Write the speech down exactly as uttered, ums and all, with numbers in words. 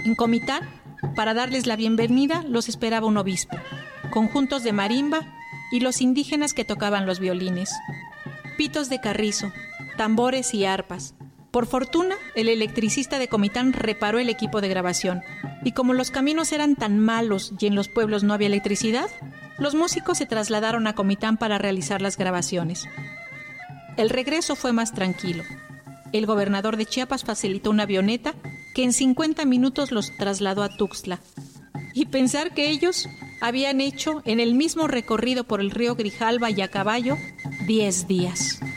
En Comitán, para darles la bienvenida, los esperaba un obispo, conjuntos de marimba y los indígenas que tocaban los violines, pitos de carrizo, tambores y arpas. Por fortuna, el electricista de Comitán reparó el equipo de grabación, y como los caminos eran tan malos y en los pueblos no había electricidad, los músicos se trasladaron a Comitán para realizar las grabaciones. El regreso fue más tranquilo. El gobernador de Chiapas facilitó una avioneta que en cincuenta minutos los trasladó a Tuxtla. Y pensar que ellos habían hecho en el mismo recorrido por el río Grijalva y a caballo diez días.